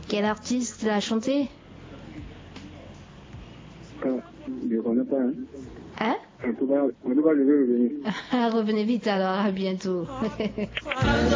Quel artiste l'a chanté? Je ne connais pas. Hein? En tout cas, je vais revenir. Revenez vite alors, à bientôt.